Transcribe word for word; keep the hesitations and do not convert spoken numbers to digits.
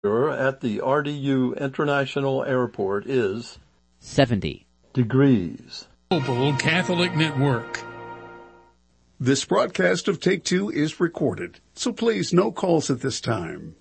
at the R D U International Airport is seventy degrees. Global Catholic Network. This broadcast of Take Two is recorded, so please no calls at this time.